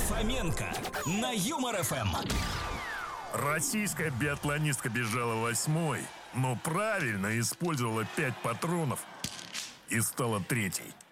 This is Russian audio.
Фоменко на Юмор ФМ. Российская биатлонистка бежала 8-й, но правильно использовала 5 патронов и стала 3-й.